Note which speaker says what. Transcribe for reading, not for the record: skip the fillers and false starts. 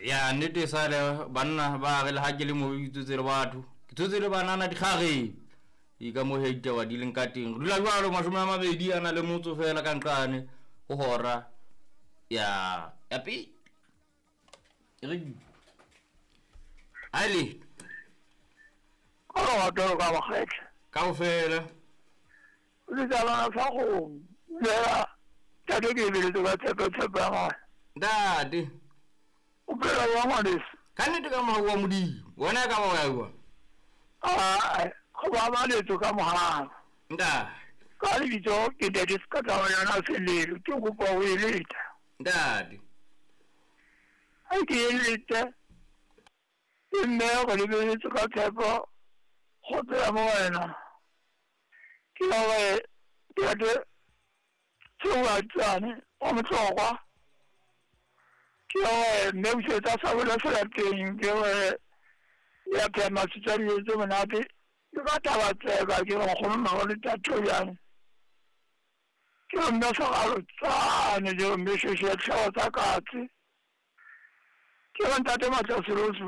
Speaker 1: ya nnete sale banna ba re le ha ke le mo itutsele batho ke tutsele banana dikgage ka mo hejja wa dileng ka teng re dula jwalo 20 ana le motso fela ka nqane ho hora ya api re ali
Speaker 2: wa toro ka bakhet
Speaker 1: ka ofela
Speaker 2: le tsala sa go ya tado ke le to ka tsepa ma
Speaker 1: dadi
Speaker 2: o pela wa ngwadis
Speaker 1: ka nnete ka mo wa modi wona ka mo wa
Speaker 2: go ba ba le to ka mohara
Speaker 1: nda
Speaker 2: ka le ditso ke de diska tsa yana se le ke go pa o ile
Speaker 1: dadi
Speaker 2: ai ke ile te mme go le be tso ka tsepa go tsaya mo wena ke wa ya de tsoa tsane o motlogwa ke wa mme o tsa sa wela fela teng ke wa ya ke ma tsari tso monate ke ba taba tsega ke go gona go le tatso yang ke mme sa ga tsane je mme se se tsa ka tse ke wa ntate matsa se